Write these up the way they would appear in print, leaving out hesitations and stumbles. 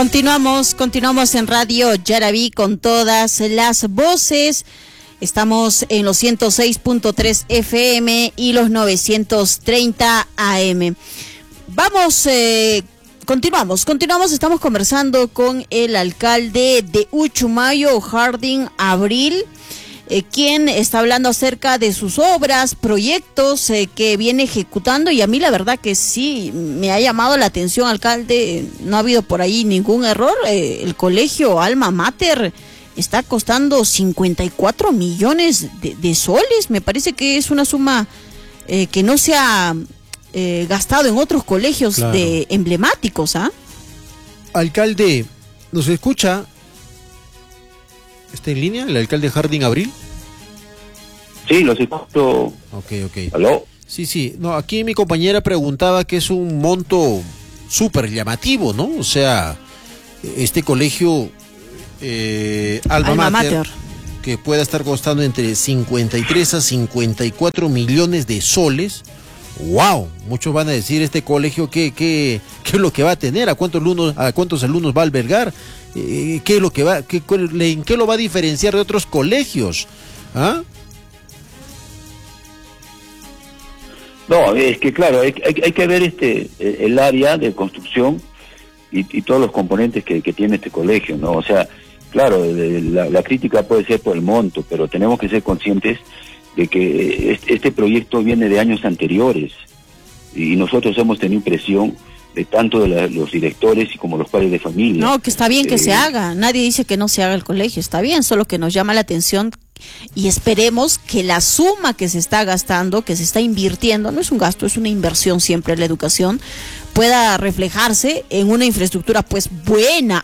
Continuamos en Radio Yaraví con todas las voces. Estamos en los 106.3 FM y los 930 AM. Continuamos, estamos conversando con el alcalde de Uchumayo, Harding Abril, quien está hablando acerca de sus obras, proyectos que viene ejecutando, y a mí la verdad que sí me ha llamado la atención, alcalde. No ha habido por ahí ningún error. El colegio Alma Mater está costando 54 millones de soles. Me parece que es una suma que no se ha gastado en otros colegios, claro, emblemáticos. Alcalde, ¿nos escucha? ¿Está en línea el alcalde Harding Abril? Sí, los escucho. Ok. ¿Aló? Sí. No, aquí mi compañera preguntaba que es un monto súper llamativo, ¿no? O sea, este colegio Alma Mater, que pueda estar costando entre 53 a 54 millones de soles. ¡Wow! Muchos van a decir, este colegio, ¿qué es lo que va a tener? ¿A cuántos alumnos va a albergar? ¿Qué es lo que en qué lo va a diferenciar de otros colegios? ¿Ah? No, es que claro, hay que ver el área de construcción y todos los componentes que tiene este colegio, ¿no? O sea, claro, la crítica puede ser por el monto, pero tenemos que ser conscientes de que este proyecto viene de años anteriores y nosotros hemos tenido presión de tanto de los directores y como los padres de familia. No, que está bien que se haga, nadie dice que no se haga el colegio, está bien, solo que nos llama la atención y esperemos que la suma que se está gastando, que se está invirtiendo, no es un gasto, es una inversión siempre en la educación, pueda reflejarse en una infraestructura pues buena,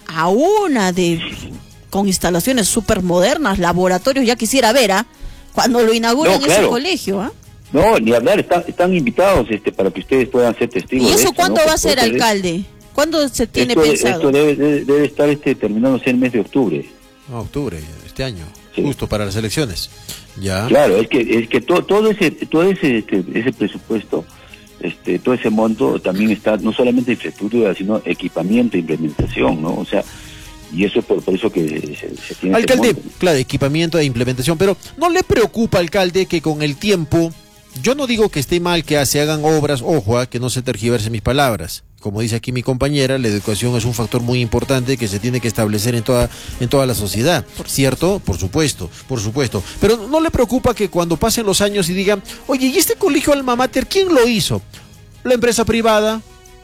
con instalaciones súper modernas, laboratorios. Ya quisiera ver cuando lo inauguren, claro, ese colegio. No, ni hablar, están invitados para que ustedes puedan ser testigos. ¿Y eso de esto, cuándo va a ser, alcalde? ¿Cuándo se tiene pensado? Esto debe estar terminándose el mes de octubre. Octubre, este año, sí, justo para las elecciones. Ya. Claro, es que todo ese presupuesto, todo ese monto también está no solamente infraestructura, sino equipamiento e implementación, ¿no? O sea, y eso es por eso que se tiene. Alcalde, claro, equipamiento e implementación, pero ¿no le preocupa, alcalde, que con el tiempo, yo no digo que esté mal que se hagan obras, ojo, que no se tergiversen mis palabras? Como dice aquí mi compañera, la educación es un factor muy importante que se tiene que establecer en toda la sociedad, ¿cierto? Por supuesto. Pero ¿no le preocupa que cuando pasen los años y digan, oye, ¿y este colegio Alma Mater quién lo hizo? La empresa privada,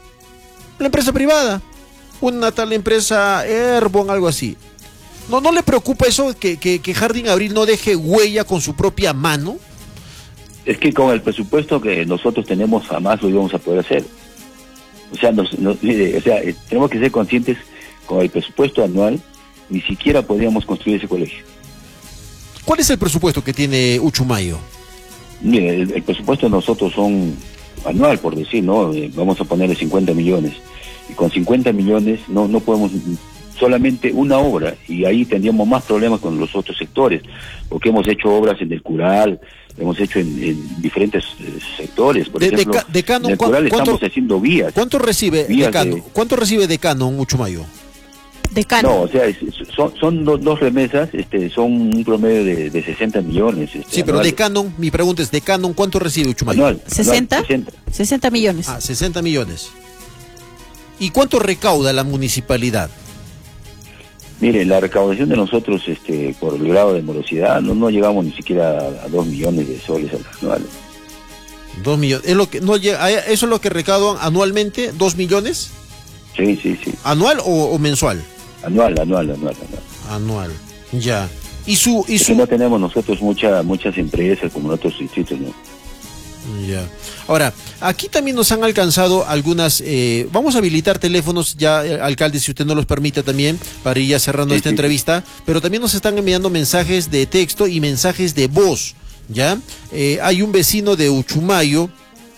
una tal empresa Airbon, algo así. ¿No le preocupa eso, que Harding Abril no deje huella con su propia mano? Es que con el presupuesto que nosotros tenemos jamás lo íbamos a poder hacer. O sea, tenemos que ser conscientes, con el presupuesto anual ni siquiera podríamos construir ese colegio. ¿Cuál es el presupuesto que tiene Uchumayo? Mire, el presupuesto de nosotros son anual, por decir, ¿no? Vamos a ponerle 50 millones. Y con 50 millones no podemos solamente una obra, y ahí tendríamos más problemas con los otros sectores, porque hemos hecho obras en el Cural, hemos hecho en diferentes sectores. Por ejemplo, de Canon, en el Cural estamos haciendo vías. ¿Cuánto recibe de Canon Uchumayo? De Canon. No, o sea, son dos remesas, son un promedio de 60 millones. Sí, pero anuales. De Canon, mi pregunta es, ¿de Canon cuánto recibe Uchumayo? Anual, 60 millones. 60 millones. ¿Y cuánto recauda la municipalidad? Mire, la recaudación de nosotros, por el grado de morosidad, no llegamos ni siquiera a 2 millones de soles anuales. 2 millones, ¿eso es lo que recaudan anualmente? ¿2 millones? Sí. ¿Anual o mensual? Anual. Anual, ya. Es que no tenemos nosotros muchas empresas como en otros distritos, ¿no? Ya. Ahora, aquí también nos han alcanzado algunas, vamos a habilitar teléfonos ya, alcalde, si usted no los permite también, para ir ya cerrando esta entrevista, pero también nos están enviando mensajes de texto y mensajes de voz, ¿ya? Hay un vecino de Uchumayo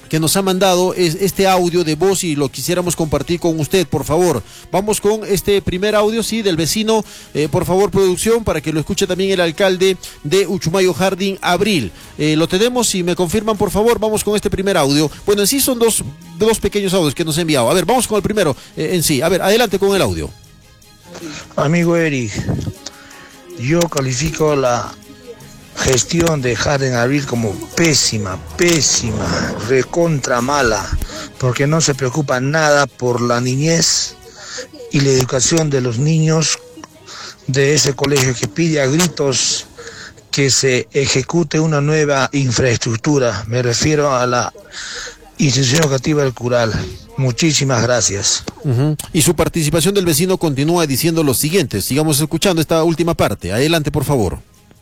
que nos ha mandado este audio de voz y lo quisiéramos compartir con usted, por favor. Vamos con este primer audio, sí, del vecino, por favor, producción, para que lo escuche también el alcalde de Uchumayo, Harding Abril. Lo tenemos, si me confirman, por favor, vamos con este primer audio. Bueno, en sí son dos pequeños audios que nos ha enviado. A ver, vamos con el primero en sí. A ver, adelante con el audio. Amigo Eric, yo califico la gestión de Harding Abril como pésima, recontra mala, porque no se preocupa nada por la niñez y la educación de los niños de ese colegio, que pide a gritos que se ejecute una nueva infraestructura. Me refiero a la institución educativa del Cural. Muchísimas gracias. Y su participación del vecino continúa diciendo lo siguiente. Sigamos escuchando esta última parte. Adelante, por favor.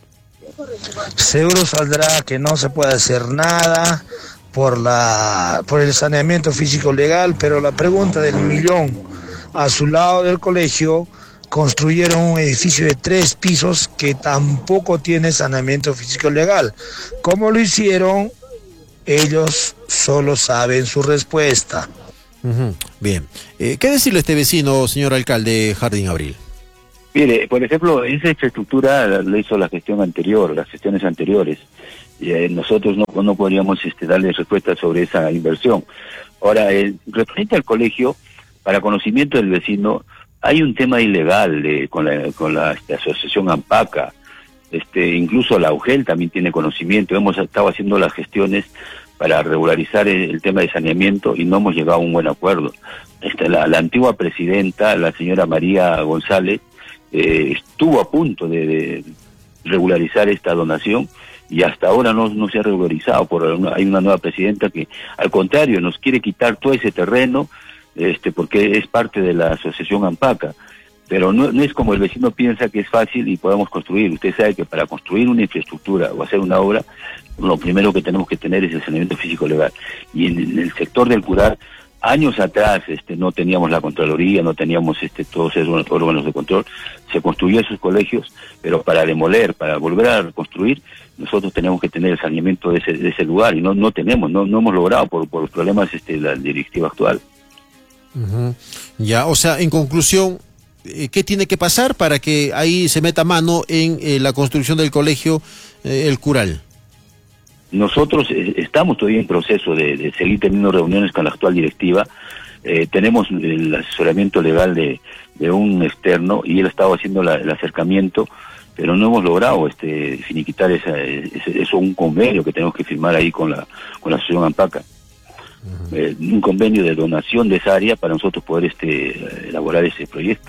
Seguro saldrá que no se puede hacer nada por el saneamiento físico legal, pero la pregunta del millón: a su lado del colegio construyeron un edificio de 3 pisos que tampoco tiene saneamiento físico legal. ¿Cómo lo hicieron? Ellos solo saben su respuesta. Bien. ¿Qué decirle a este vecino, señor alcalde Harding Abril? Mire, por ejemplo, esa infraestructura la hizo la gestión anterior, las gestiones anteriores. Nosotros no podríamos darle respuesta sobre esa inversión. Ahora, referente al colegio, para conocimiento del vecino, hay un tema ilegal con la asociación AMPACA. Incluso la UGEL también tiene conocimiento. Hemos estado haciendo las gestiones para regularizar el tema de saneamiento y no hemos llegado a un buen acuerdo. La antigua presidenta, la señora María González, estuvo a punto de regularizar esta donación y hasta ahora no se ha regularizado. Hay una nueva presidenta que, al contrario, nos quiere quitar todo ese terreno, porque es parte de la asociación AMPACA. Pero no es como el vecino piensa, que es fácil y podemos construir. Usted sabe que para construir una infraestructura o hacer una obra, lo primero que tenemos que tener es el saneamiento físico legal. Y en el sector del Cural, años atrás no teníamos la Contraloría, no teníamos todos esos órganos de control. Se construyó esos colegios, pero para demoler, para volver a reconstruir, nosotros tenemos que tener el saneamiento de ese lugar, y no hemos logrado por los problemas de la directiva actual. Ya, o sea, en conclusión, ¿qué tiene que pasar para que ahí se meta mano en la construcción del colegio El Cural? Nosotros estamos todavía en proceso de seguir teniendo reuniones con la actual directiva. Tenemos el asesoramiento legal de un externo y él ha estado haciendo el acercamiento, pero no hemos logrado finiquitar eso, un convenio que tenemos que firmar ahí con la asociación AMPACA. Un convenio de donación de esa área para nosotros poder elaborar ese proyecto.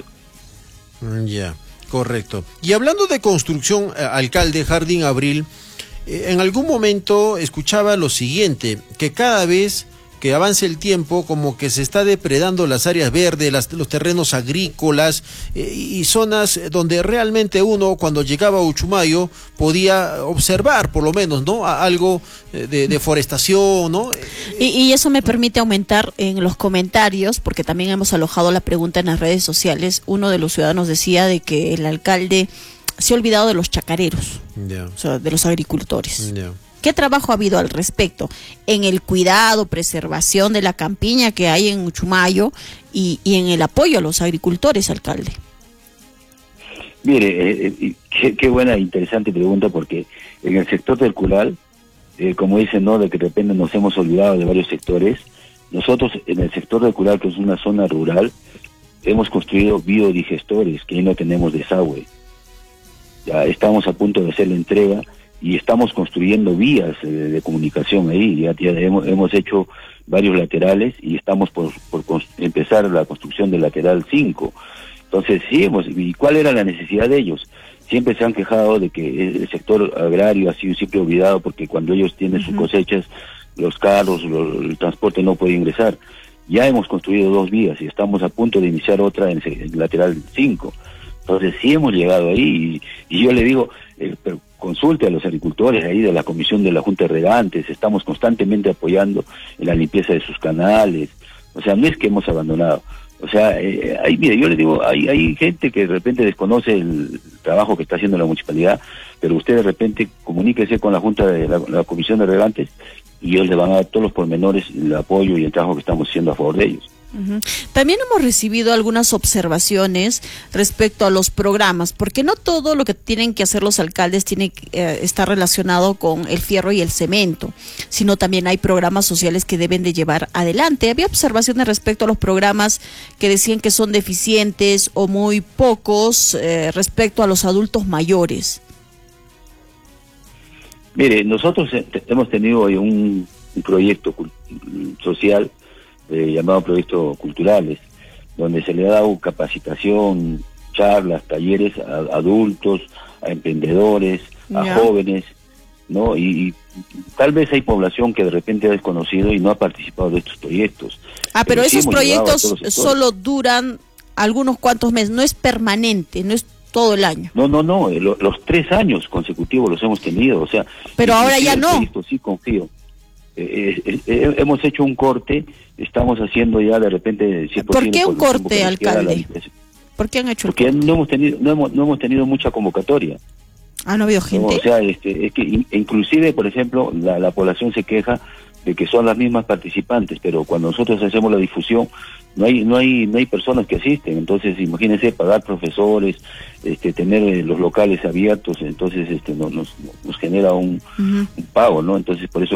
Ya, correcto. Y hablando de construcción, alcalde Harding Abril, en algún momento escuchaba lo siguiente, que cada vez que avance el tiempo, como que se está depredando las áreas verdes, los terrenos agrícolas y zonas donde realmente uno, cuando llegaba a Uchumayo, podía observar, por lo menos, ¿no?, algo de deforestación, ¿no? Y eso me permite aumentar en los comentarios, porque también hemos alojado la pregunta en las redes sociales. Uno de los ciudadanos decía de que el alcalde se ha olvidado de los chacareros, o sea, de los agricultores. ¿Qué trabajo ha habido al respecto en el cuidado, preservación de la campiña que hay en Uchumayo y en el apoyo a los agricultores, alcalde? Mire, qué buena e interesante pregunta, porque en el sector del Cural, como dicen, ¿no?, de que de repente nos hemos olvidado de varios sectores. Nosotros en el sector del Cural, que es una zona rural, hemos construido biodigestores, que ahí no tenemos desagüe. Ya estamos a punto de hacer la entrega y estamos construyendo vías de comunicación ahí. Ya hemos hecho varios laterales y estamos por empezar la construcción del lateral 5. Entonces, sí, ¿y cuál era la necesidad de ellos? Siempre se han quejado de que el sector agrario ha sido siempre olvidado, porque cuando ellos tienen sus cosechas, los carros, el transporte no puede ingresar. Ya hemos construido 2 vías y estamos a punto de iniciar otra en el lateral 5. Entonces sí hemos llegado ahí y yo le digo, pero consulte a los agricultores ahí de la comisión de la Junta de Regantes, estamos constantemente apoyando en la limpieza de sus canales. O sea, no es que hemos abandonado. O sea, mire, yo le digo, hay gente que de repente desconoce el trabajo que está haciendo la municipalidad, pero usted de repente comuníquese con la Junta de la Comisión de Regantes y ellos le van a dar todos los pormenores, el apoyo y el trabajo que estamos haciendo a favor de ellos. También hemos recibido algunas observaciones respecto a los programas, porque no todo lo que tienen que hacer los alcaldes tiene que estar relacionado con el fierro y el cemento, sino también hay programas sociales que deben de llevar adelante. Había observaciones respecto a los programas que decían que son deficientes o muy pocos respecto a los adultos mayores. Mire, nosotros hemos tenido hoy un proyecto social llamado Proyectos Culturales, donde se le ha dado capacitación, charlas, talleres a adultos, a emprendedores, a jóvenes, ¿no? Y tal vez hay población que de repente ha desconocido y no ha participado de estos proyectos. Pero esos proyectos solo duran algunos cuantos meses, no es permanente, no es todo el año. No, los 3 años consecutivos los hemos tenido, o sea... Pero ahora ya no. Sí, confío. Hemos hecho un corte, estamos haciendo ya de repente... Si es ¿Por qué un corte, alcalde? ¿Por qué han hecho Porque el corte? no hemos tenido mucha convocatoria. ¿No ha habido gente? No, o sea, es que inclusive, por ejemplo, la población se queja de que son las mismas participantes, pero cuando nosotros hacemos la difusión no hay personas que asisten. Entonces imagínense pagar profesores, tener los locales abiertos, entonces nos genera un pago, ¿no? Entonces por eso